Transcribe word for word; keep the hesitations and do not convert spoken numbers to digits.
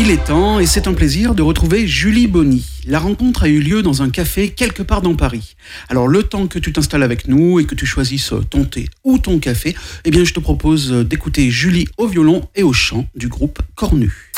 Il est temps et c'est un plaisir de retrouver Julie Bonny. La rencontre a eu lieu dans un café quelque part dans Paris. Alors le temps que tu t'installes avec nous et que tu choisisses ton thé ou ton café, eh bien je te propose d'écouter Julie au violon et au chant du groupe Cornu.